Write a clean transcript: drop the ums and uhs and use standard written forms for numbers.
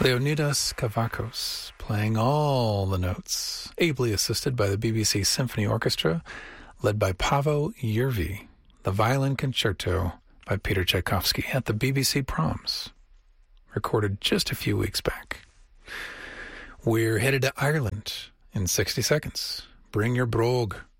Leonidas Kavakos, playing all the notes, ably assisted by the BBC Symphony Orchestra, led by Paavo Järvi, the violin concerto by Peter Tchaikovsky at the BBC Proms, recorded just a few weeks back. We're headed to Ireland in 60 seconds. Bring your brogue.